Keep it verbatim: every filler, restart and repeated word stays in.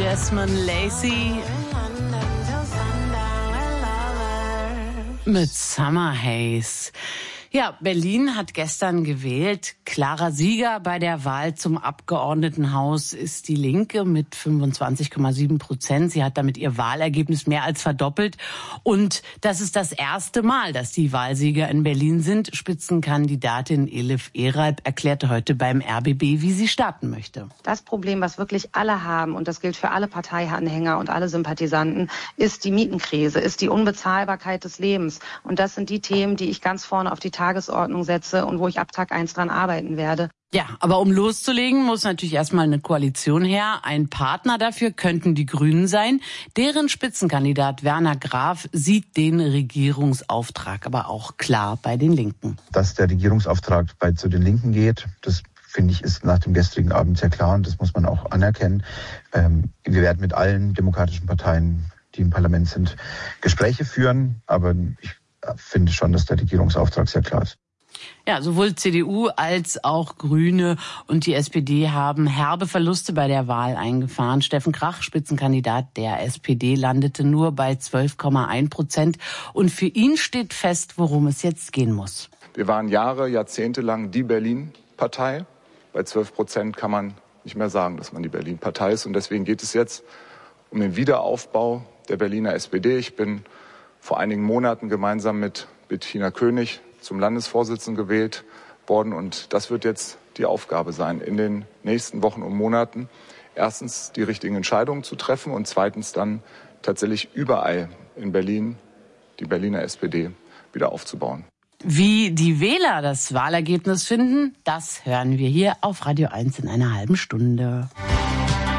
Jasmine Lacey mit Summer Haze. Ja, Berlin hat gestern gewählt. Klarer Sieger bei der Wahl zum Abgeordnetenhaus ist die Linke mit fünfundzwanzig Komma sieben Prozent. Sie hat damit ihr Wahlergebnis mehr als verdoppelt. Und das ist das erste Mal, dass die Wahlsieger in Berlin sind. Spitzenkandidatin Elif Eralp erklärte heute beim R B B, wie sie starten möchte. Das Problem, was wirklich alle haben, und das gilt für alle Parteianhänger und alle Sympathisanten, ist die Mietenkrise, ist die Unbezahlbarkeit des Lebens. Und das sind die Themen, die ich ganz vorne auf die Tagesordnung setze und wo ich ab Tag eins dran arbeiten werde. Ja, aber um loszulegen, muss natürlich erstmal eine Koalition her. Ein Partner dafür könnten die Grünen sein. Deren Spitzenkandidat Werner Graf sieht den Regierungsauftrag aber auch klar bei den Linken. Dass der Regierungsauftrag bei zu den Linken geht, das finde ich, ist nach dem gestrigen Abend sehr klar und das muss man auch anerkennen. Ähm, wir werden mit allen demokratischen Parteien, die im Parlament sind, Gespräche führen, aber ich finde schon, dass der Regierungsauftrag sehr klar ist. Ja, sowohl C D U als auch Grüne und die S P D haben herbe Verluste bei der Wahl eingefahren. Steffen Krach, Spitzenkandidat der S P D, landete nur bei zwölf Komma eins Prozent. Und für ihn steht fest, worum es jetzt gehen muss. Wir waren Jahre, Jahrzehnte lang die Berlin-Partei. Bei zwölf Prozent kann man nicht mehr sagen, dass man die Berlin-Partei ist. Und deswegen geht es jetzt um den Wiederaufbau der Berliner S P D. Ich bin vor einigen Monaten gemeinsam mit Bettina König zum Landesvorsitzenden gewählt worden. Und das wird jetzt die Aufgabe sein, in den nächsten Wochen und Monaten erstens die richtigen Entscheidungen zu treffen und zweitens dann tatsächlich überall in Berlin die Berliner S P D wieder aufzubauen. Wie die Wähler das Wahlergebnis finden, das hören wir hier auf Radio eins in einer halben Stunde.